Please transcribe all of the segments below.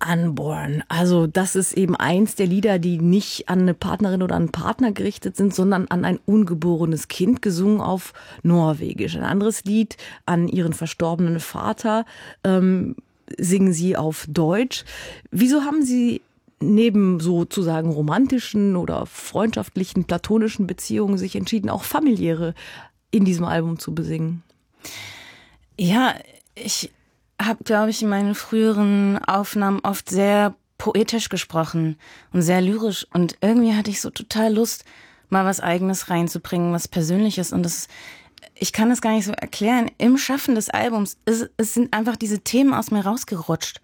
Unborn. Also das ist eben eins der Lieder, die nicht an eine Partnerin oder einen Partner gerichtet sind, sondern an ein ungeborenes Kind, gesungen auf Norwegisch. Ein anderes Lied an ihren verstorbenen Vater singen sie auf Deutsch. Wieso haben Sie neben sozusagen romantischen oder freundschaftlichen, platonischen Beziehungen sich entschieden, auch familiäre in diesem Album zu besingen? Ja, ich habe, glaube ich, in meinen früheren Aufnahmen oft sehr poetisch gesprochen und sehr lyrisch. Und irgendwie hatte ich so total Lust, mal was Eigenes reinzubringen, was Persönliches. Und ich kann das gar nicht so erklären. Im Schaffen des Albums, es sind einfach diese Themen aus mir rausgerutscht.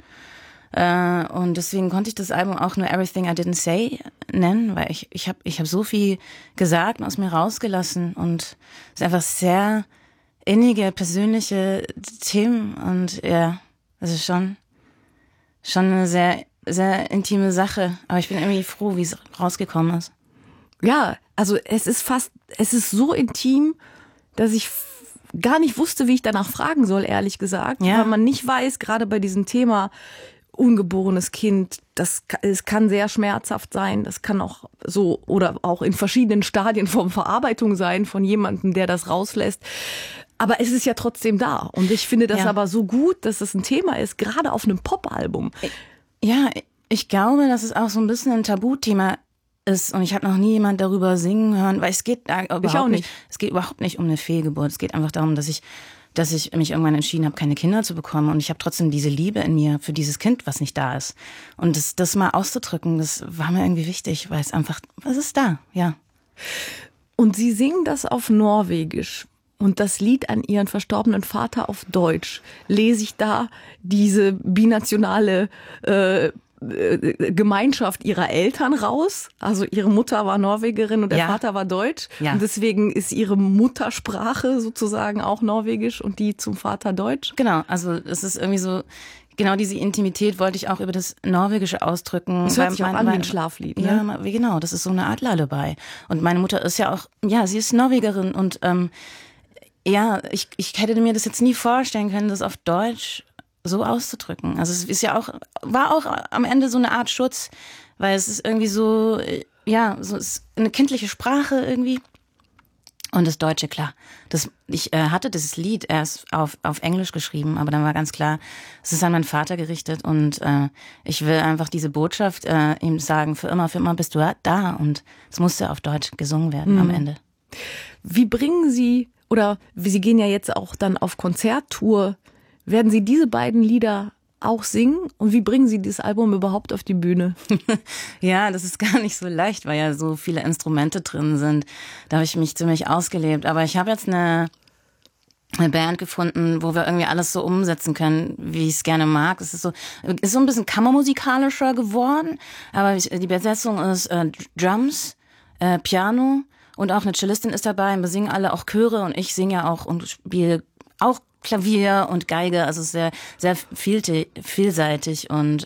Und deswegen konnte ich das Album auch nur Everything I Didn't Say nennen, weil ich hab so viel gesagt und aus mir rausgelassen. Und es ist einfach sehr innige, persönliche Themen und ja, es ist schon eine sehr, sehr intime Sache. Aber ich bin irgendwie froh, wie es rausgekommen ist. Ja, also es ist so intim, dass ich gar nicht wusste, wie ich danach fragen soll, ehrlich gesagt. Ja. Weil man nicht weiß, gerade bei diesem Thema ungeborenes Kind, es kann sehr schmerzhaft sein, das kann auch so oder auch in verschiedenen Stadien von Verarbeitung sein von jemandem, der das rauslässt. Aber es ist ja trotzdem da. Und ich finde das aber so gut, dass es ein Thema ist, gerade auf einem Popalbum. Ja, ich glaube, dass es auch so ein bisschen ein Tabuthema ist. Und ich habe noch nie jemand darüber singen hören, weil es geht es geht überhaupt nicht um eine Fehlgeburt. Es geht einfach darum, dass ich mich irgendwann entschieden habe, keine Kinder zu bekommen. Und ich habe trotzdem diese Liebe in mir für dieses Kind, was nicht da ist. Und das mal auszudrücken, das war mir irgendwie wichtig, weil es ist da, ja. Und Sie singen das auf Norwegisch. Und das Lied an Ihren verstorbenen Vater auf Deutsch. Lese ich da diese binationale Gemeinschaft Ihrer Eltern raus? Also Ihre Mutter war Norwegerin und der Vater war Deutsch. Ja. Und deswegen ist Ihre Muttersprache sozusagen auch Norwegisch und die zum Vater Deutsch? Genau, also es ist irgendwie so, genau diese Intimität wollte ich auch über das Norwegische ausdrücken. Das hört sich auch an wie ein Schlaflied, ne? Ja, genau, das ist so eine Art Lullaby. Und meine Mutter ist ja auch, sie ist Norwegerin und ja, ich hätte mir das jetzt nie vorstellen können, das auf Deutsch so auszudrücken. Also es ist war auch am Ende so eine Art Schutz, weil es ist irgendwie so, so ist eine kindliche Sprache irgendwie. Und das Deutsche, klar. Ich hatte dieses Lied erst auf Englisch geschrieben, aber dann war ganz klar, es ist an meinen Vater gerichtet und ich will einfach diese Botschaft ihm sagen, für immer bist du da und es musste auf Deutsch gesungen werden am Ende. Wie bringen Sie, oder Sie gehen ja jetzt auch dann auf Konzerttour, werden Sie diese beiden Lieder auch singen? Und wie bringen Sie dieses Album überhaupt auf die Bühne? Ja, das ist gar nicht so leicht, weil ja so viele Instrumente drin sind. Da habe ich mich ziemlich ausgelebt. Aber ich habe jetzt eine Band gefunden, wo wir irgendwie alles so umsetzen können, wie ich es gerne mag. Es ist so ein bisschen kammermusikalischer geworden. Aber die Besetzung ist Drums, Piano und auch eine Cellistin ist dabei. Wir singen alle auch Chöre und ich singe ja auch und spiele auch Klavier und Geige, also sehr, sehr vielseitig und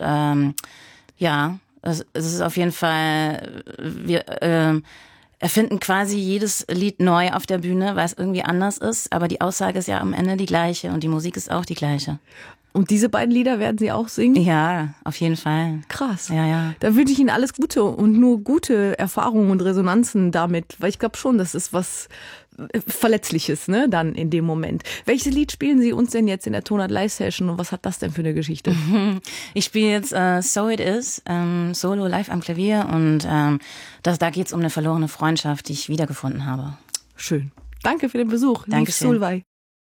es ist auf jeden Fall, wir erfinden quasi jedes Lied neu auf der Bühne, weil es irgendwie anders ist, aber die Aussage ist ja am Ende die gleiche und die Musik ist auch die gleiche. Und diese beiden Lieder werden Sie auch singen? Ja, auf jeden Fall. Krass. Ja. Da wünsche ich Ihnen alles Gute und nur gute Erfahrungen und Resonanzen damit, weil ich glaube schon, das ist was Verletzliches, ne, dann in dem Moment. Welches Lied spielen Sie uns denn jetzt in der Tonart Live Session und was hat das denn für eine Geschichte? Ich spiele jetzt So It Is, Solo live am Klavier und da geht's um eine verlorene Freundschaft, die ich wiedergefunden habe. Schön. Danke für den Besuch. Dankeschön. Liv Solveig.